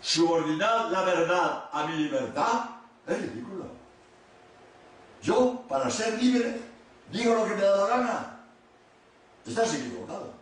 subordinar la verdad a mi libertad es ridículo. Yo, para ser libre, digo lo que me da la gana. Estás equivocado.